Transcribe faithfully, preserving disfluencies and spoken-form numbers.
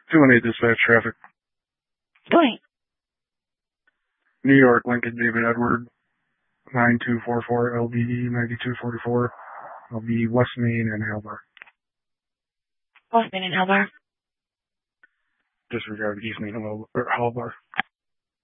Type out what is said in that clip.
two one eight dispatch traffic. Go ahead. New York, Lincoln, David Edward, nine two four four L B E ninety-two forty-four. I'll be West Main and Halbar. West Main and Halbar. Disregard East Main and Halbar.